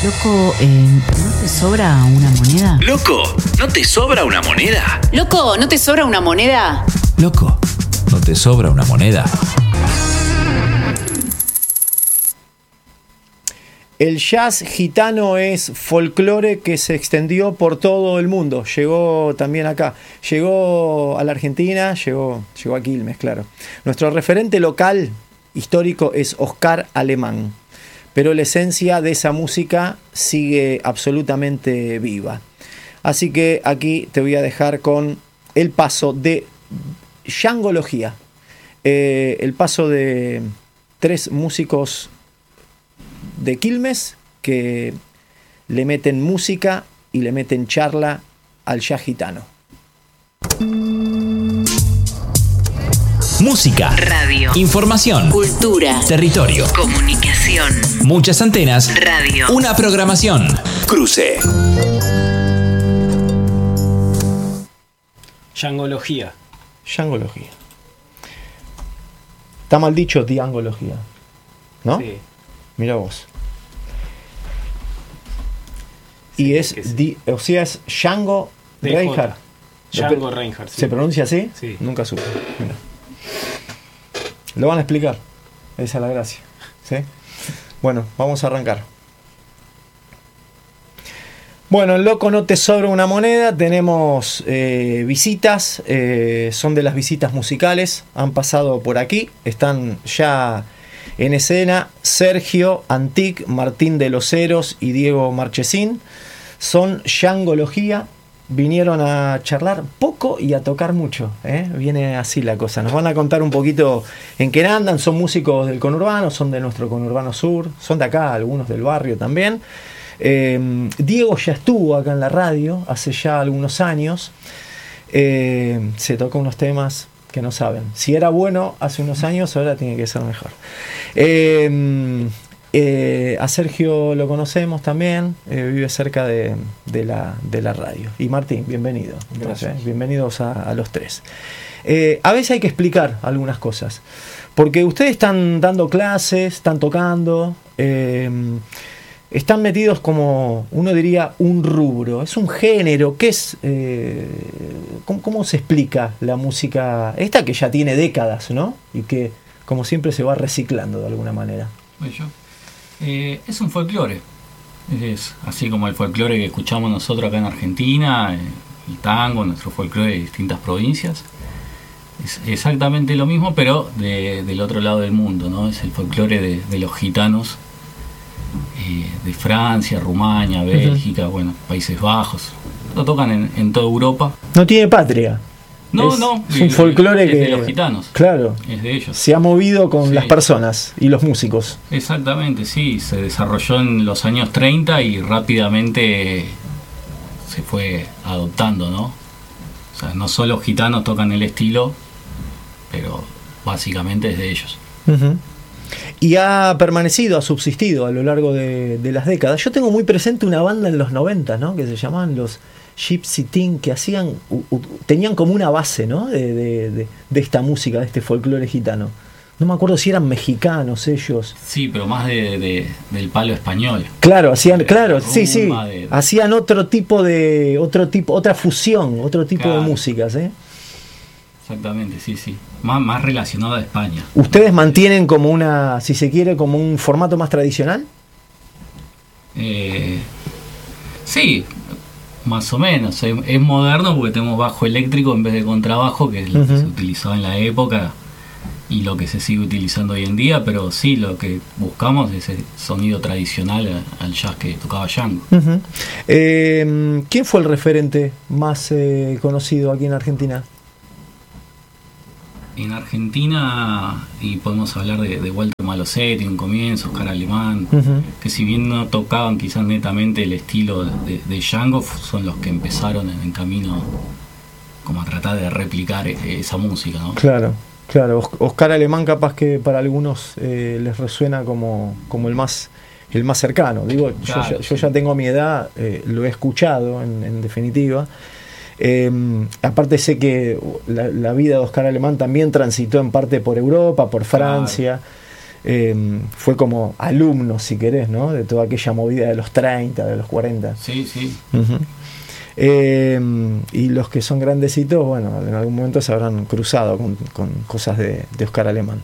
Loco, ¿no te sobra una moneda? Loco, ¿no te sobra una moneda? Loco, ¿no te sobra una moneda? Loco, ¿no te sobra una moneda? El jazz gitano es folclore que se extendió por todo el mundo. Llegó también acá. Llegó a la Argentina, llegó a Quilmes, claro. Nuestro referente local histórico es Oscar Alemán. Pero la esencia de esa música sigue absolutamente viva. Así que aquí te voy a dejar con el paso de Jangología. El paso de 3 músicos de Quilmes que le meten música y le meten charla al jazz gitano. Música, Radio, información, cultura, territorio, comunicación, muchas antenas, radio, una programación. Cruce. Jangología. Jangología. Está mal dicho diangología, ¿no? Sí. Mira vos. Y es, o sea, es Django Reinhardt. Django Reinhardt. Sí. ¿Se pronuncia así? Sí. Nunca supe. Mira. Lo van a explicar. Esa es la gracia. ¿Sí? Bueno, vamos a arrancar. Bueno, en Loco no te sobra una moneda. Tenemos visitas. Son de las visitas musicales. Han pasado por aquí. Están ya en escena Sergio Antic, Martín de los Heros y Diego Marchesín. Son Jangología. Vinieron a charlar poco y a tocar mucho, ¿eh? Viene así la cosa. Nos van a contar un poquito en qué andan. Son músicos del conurbano, son de nuestro conurbano sur, son de acá, algunos del barrio también. Diego ya estuvo acá en la radio hace ya algunos años. Se tocó unos temas que no saben. Si era bueno hace unos años, ahora tiene que ser mejor. A Sergio lo conocemos también, vive cerca de la radio. Y Martín, bienvenido. Gracias. Bienvenidos a los 3. A veces hay que explicar algunas cosas, porque ustedes están dando clases, están tocando, están metidos como, uno diría, un rubro. Es un género, ¿qué es? ¿Cómo se explica la música esta que ya tiene décadas, ¿no? Y que, como siempre, se va reciclando de alguna manera. Es un folclore, es así como el folclore que escuchamos nosotros acá en Argentina, el tango, nuestro folclore de distintas provincias. Es exactamente lo mismo, pero del otro lado del mundo, ¿no? Es el folclore de los gitanos de Francia, Rumania, Bélgica, bueno, Países Bajos. Lo tocan en toda Europa. No tiene patria. No, es un folclore es que de los gitanos. Claro. Es de ellos. Se ha movido con las personas y los músicos. Exactamente, sí. Se desarrolló en los años 30 y rápidamente se fue adoptando, ¿no? O sea, no solo gitanos tocan el estilo, pero básicamente es de ellos. Uh-huh. Y ha permanecido, ha subsistido a lo largo de las décadas. Yo tengo muy presente una banda en los 90, ¿no? Que se llamaban los Gypsy Teen, que tenían como una base, ¿no? de esta música, de este folclore gitano. No me acuerdo si eran mexicanos ellos. Sí, pero más del palo español. Claro, hacían otra fusión, otro tipo de músicas, ¿eh? Exactamente, sí. Más relacionado a España. ¿Ustedes mantienen como una, si se quiere, como un formato más tradicional? Sí, más o menos. Es moderno porque tenemos bajo eléctrico en vez de contrabajo, que es lo que se utilizaba en la época y lo que se sigue utilizando hoy en día, pero sí, lo que buscamos es el sonido tradicional al jazz que tocaba Django. ¿Quién fue el referente más conocido aquí en Argentina? En Argentina, y podemos hablar de Walter Malosetti, un comienzo, Oscar Alemán, que si bien no tocaban quizás netamente el estilo de Django, son los que empezaron en camino como a tratar de replicar esa música, ¿no? Claro. Oscar Alemán capaz que para algunos les resuena como el más cercano. Digo, claro, yo ya tengo mi edad, lo he escuchado en definitiva. Aparte sé que la vida de Oscar Alemán también transitó en parte por Europa, por Francia. fue como alumno, si querés, ¿no? De toda aquella movida de los 30, de los 40. Sí, sí. Uh-huh. Y los que son grandecitos, bueno, en algún momento se habrán cruzado con cosas de Oscar Alemán.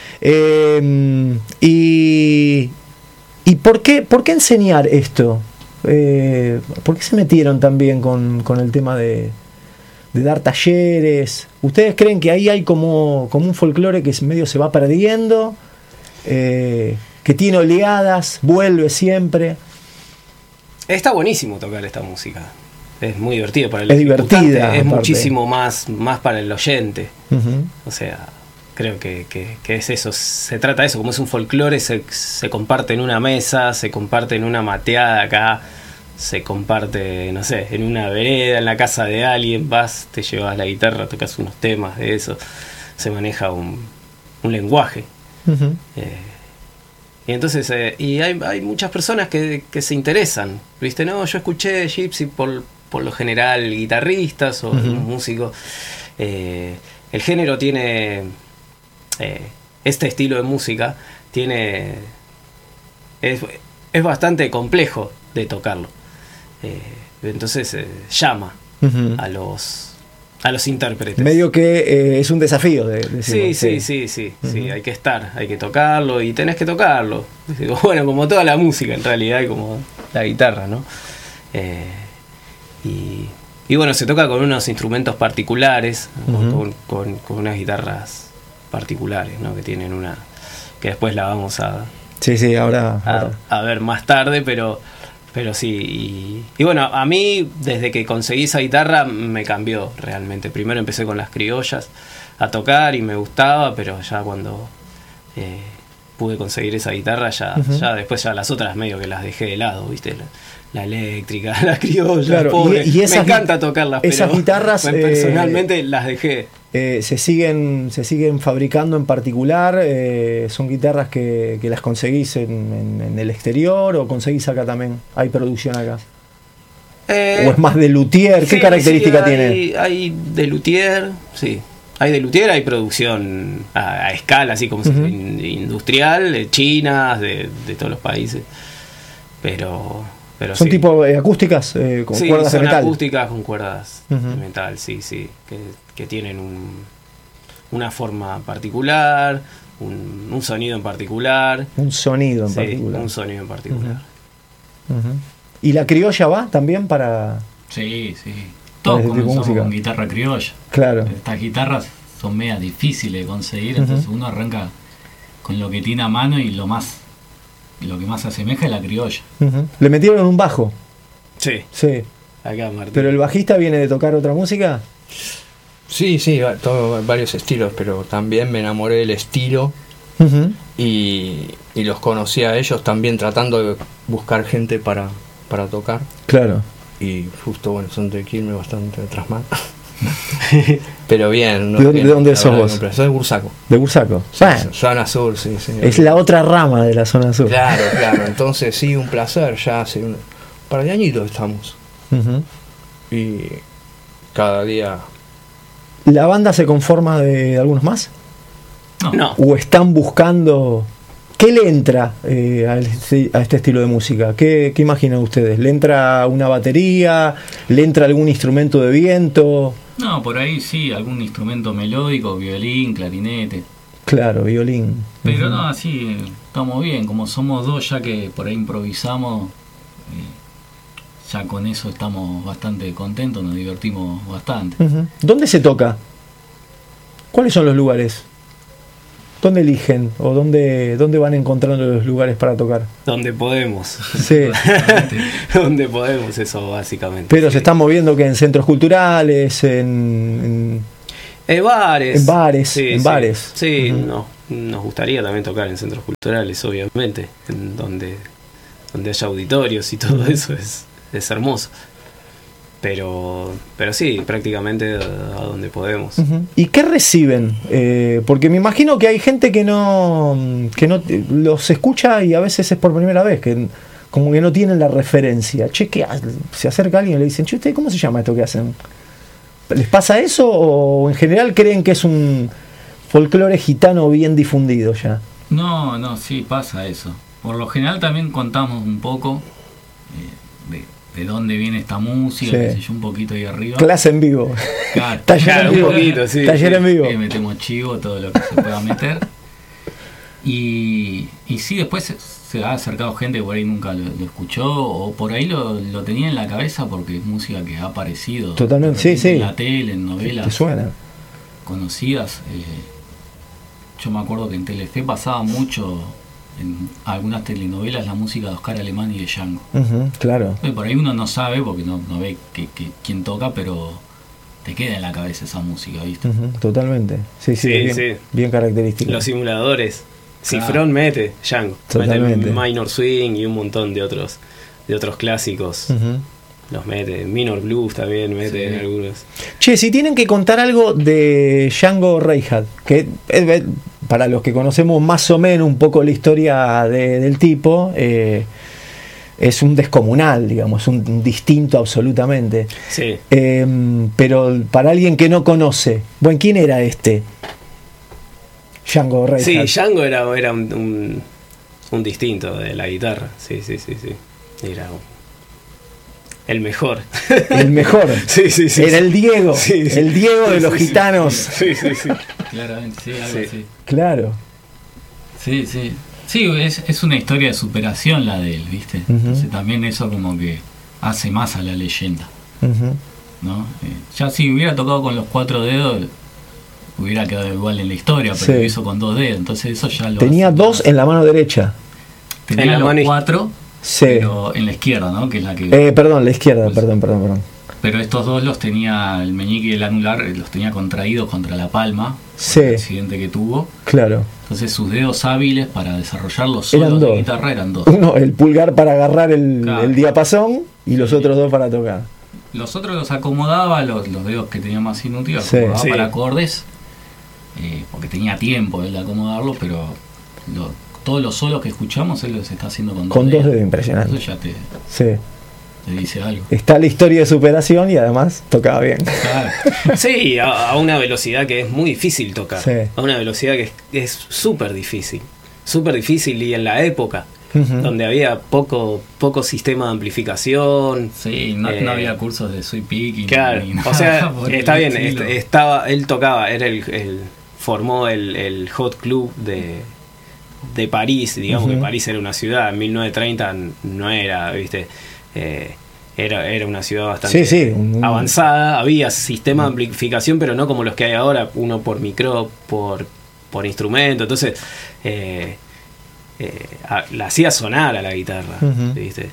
¿Y por qué enseñar esto? ¿Por qué se metieron también con el tema de dar talleres? ¿Ustedes creen que ahí hay como un folclore que medio se va perdiendo? Que tiene oleadas, vuelve siempre. Está buenísimo tocar esta música. Es muy divertido para el Es ejecutante, divertida, es aparte. muchísimo más para el oyente. Uh-huh. O sea, creo que es eso. Se trata de eso. Como es un folclore, se comparte en una mesa, se comparte en una mateada acá, se comparte, no sé, en una vereda, en la casa de alguien. Vas, te llevas la guitarra, tocas unos temas de eso. Se maneja un lenguaje. Uh-huh. Y entonces y hay muchas personas que se interesan, ¿viste? No, yo escuché Gypsy por lo general guitarristas o Uh-huh. músicos. El género tiene este estilo de música es bastante complejo de tocarlo. Entonces llama Uh-huh. a los intérpretes. Medio que es un desafío de Sí, Uh-huh. hay que estar, hay que tocarlo y tenés que tocarlo. Bueno, como toda la música en realidad, y como la guitarra, ¿no? Y bueno, se toca con unos instrumentos particulares, Uh-huh. con unas guitarras particulares, ¿no? Que tienen que después la vamos a ahora. ver más tarde, pero sí. Y bueno, a mí, desde que conseguí esa guitarra, me cambió realmente. Primero empecé con las criollas a tocar y me gustaba, pero ya cuando pude conseguir esa guitarra, Uh-huh. ya después ya las otras medio que las dejé de lado, ¿viste? La eléctrica, las criollas, Claro, pobre. y esas me encanta tocarlas, esas pero guitarras, personalmente las dejé. Se siguen fabricando en particular. Son guitarras que las conseguís en el exterior, o conseguís acá también. ¿Hay producción acá? ¿O es más de luthier? ¿Qué Sí, característica sí, tiene? hay de luthier, sí. Hay de luthier, hay producción a escala, así como Uh-huh. industrial, chinas, de todos los países. Pero ¿Son sí. tipo acústicas con Sí, cuerdas de son metal? acústicas con cuerdas Uh-huh. de metal, sí. Que tienen una forma particular, un sonido en particular. Un sonido en Sí, particular. un sonido en particular. Uh-huh. ¿Y la criolla va también para...? Sí. Todos Ese tipo de comenzamos música. con guitarra criolla. Claro. Estas guitarras son medias difíciles de conseguir, entonces uno arranca con lo que tiene a mano y lo que más se asemeja es la criolla. Uh-huh. ¿Le metieron un bajo? Sí, Sí. acá Martín. ¿Pero el bajista viene de tocar otra música? Sí, todo, varios estilos, pero también me enamoré del estilo Uh-huh. y los conocí a ellos también tratando de buscar gente para tocar. Claro. Y justo, bueno, son de Quilmes, bastante atrás más. Pero bien. ¿De dónde sos vos? Soy de Bursaco. ¿De Bursaco? Bueno, Zona Sur, sí. es la otra rama de la zona sur. Claro. Entonces sí, un placer. Ya hace un par de añitos estamos. Uh-huh. Y cada día... ¿La banda se conforma de algunos más? No. ¿O están buscando... ¿Qué le entra a este estilo de música? ¿Qué imaginan ustedes? ¿Le entra una batería? ¿Le entra algún instrumento de viento? No, por ahí sí, algún instrumento melódico, violín, clarinete. Claro, violín. Pero no, así estamos bien, como somos dos ya que por ahí improvisamos, ya con eso estamos bastante contentos, nos divertimos bastante. Uh-huh. ¿Dónde se toca? ¿Cuáles son los lugares? ¿Dónde eligen? ¿O dónde van encontrando los lugares para tocar? Donde podemos. Sí. Donde podemos, eso básicamente. Pero sí. se están moviendo que en centros culturales, en bares. En bares, Sí, en sí. bares. Sí, Ujú. no, nos gustaría también tocar en centros culturales, obviamente, en donde haya auditorios y todo eso es hermoso. Pero sí, prácticamente a donde podemos. Uh-huh. ¿Y qué reciben? Porque me imagino que hay gente que no los escucha y a veces es por primera vez, que como que no tienen la referencia. Che, ¿qué hace? Se acerca alguien y le dicen, che, ¿ustedes cómo se llama esto que hacen? ¿Les pasa eso o en general creen que es un folclore gitano bien difundido ya? No, sí, pasa eso. Por lo general también contamos un poco de dónde viene esta música, Sí. qué sé yo, un poquito ahí arriba. Clase en vivo. Claro, Taller en vivo. un poquito, sí. Taller en vivo. metemos chivo, todo lo que se pueda meter. Y sí, después se ha acercado gente que por ahí nunca lo escuchó, o por ahí lo tenía en la cabeza porque es música que ha aparecido Totalmente, de repente sí. en la tele, en ¿Te novelas suena? conocidas. Yo me acuerdo que en Telefe pasaba mucho en algunas telenovelas la música de Oscar Alemán y de Django. Ujú, claro. Por ahí uno no sabe porque no ve quién toca, pero te queda en la cabeza esa música, ¿viste? Ujú, totalmente. Sí, Sí, bien, sí. bien característico. Los simuladores. Claro. Cifrón mete Django. Totalmente. Mete Minor Swing y un montón de otros clásicos. Ujú. Los mete. Minor Blues también mete Sí. en algunos. Che, si tienen que contar algo de Django Reinhardt, que para los que conocemos más o menos un poco la historia del tipo, es un descomunal, digamos, un distinto absolutamente. Sí. Pero para alguien que no conoce, bueno, ¿quién era este? Django Sí, Reinhardt. Django era un distinto de la guitarra. Sí. Era el mejor. El mejor. Sí. Era el Diego. Sí. El Diego de los Sí. gitanos. Sí. Claramente, sí, algo Sí. así. Claro. Sí. Sí, es una historia de superación la de él, ¿viste? Ujú. Entonces también eso como que hace más a la leyenda, Ujú. ¿no? Ya si hubiera tocado con los 4 dedos, hubiera quedado igual en la historia, pero Sí. lo hizo con 2 dedos, entonces eso ya lo Tenía hace 2 más. en la mano derecha. Tenía en la los mano 4, Sí. pero en la izquierda, ¿no? Que es la que... Perdón, la izquierda, Pues- perdón. Pero estos dos los tenía, el meñique y el anular, los tenía contraídos contra la palma, Sí. por el accidente que tuvo. Claro. Entonces sus dedos hábiles para desarrollar los Eran solos de dos. guitarra eran 2. Uno, el pulgar para agarrar Claro. el diapasón y los otros 2 para tocar. Los otros los acomodaba, los dedos que tenía más inútiles, Sí. acomodaba Sí. para acordes, porque tenía tiempo él de acomodarlo, pero todos los solos que escuchamos él los está haciendo con 2 Con 2 dedos, impresionante. Eso ya te Sí. dice algo. Está la historia de superación y además tocaba bien. Claro. Sí, a una velocidad que es muy difícil tocar. Sí. A una velocidad que es súper difícil. Súper difícil, y en la época Ujú. donde había poco sistema de amplificación. Sí, no había cursos de sweep picking. Claro, ni nada o sea, por el está bien, estilo. él tocaba, era formó el Hot Club de París, digamos. Ujú. Que París era una ciudad, en 1930 no era, viste, era una ciudad bastante Sí, avanzada, había sistema de amplificación, pero no como los que hay ahora, uno por micro, por instrumento, entonces la hacía sonar a la guitarra, Ujú. viste,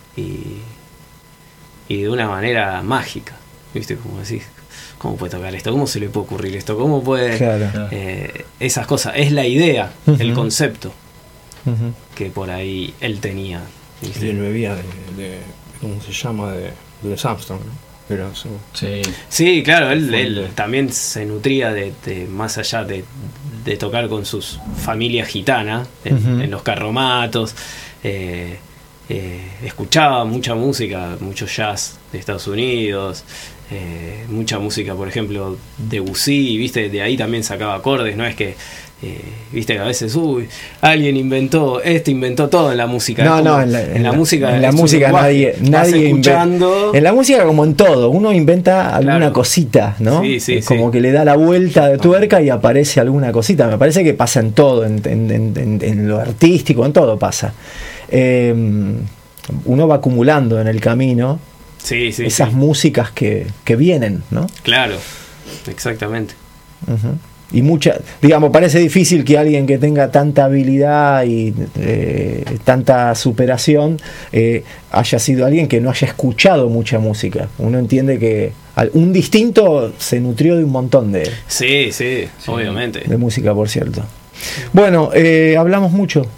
y de una manera mágica, viste, como decís, ¿cómo puede tocar esto? ¿Cómo se le puede ocurrir esto? ¿Cómo puede...? Claro. Esas cosas, es la idea, Ujú. el concepto Ujú. que por ahí él tenía, ¿viste? Y él bebía de ¿cómo se llama? De Louis Armstrong, ¿no? Era su... Sí. Sí, claro, él Fuente. también se nutría de más allá de tocar con sus familias gitanas Ujú. en los carromatos, escuchaba mucha música, mucho jazz de Estados Unidos, mucha música, por ejemplo, Debussy, viste, de ahí también sacaba acordes, no es que viste que a veces alguien inventó todo en la música. No, Es no, como en la música, en la es un música lenguaje. Vas nadie escuchando. en la música, como en todo, uno inventa alguna Claro. cosita, ¿no? Sí, sí, Es como sí. que le da la vuelta de tuerca y aparece alguna cosita. Me parece que pasa en todo, en lo artístico, en todo pasa. Uno va acumulando en el camino Sí, sí, esas sí. músicas que vienen, ¿no? Claro, exactamente. Ujú. Y digamos, parece difícil que alguien que tenga tanta habilidad y tanta superación haya sido alguien que no haya escuchado mucha música. Uno entiende que un distinto se nutrió de un montón de Sí, sí, obviamente. música, por cierto. Bueno, hablamos mucho,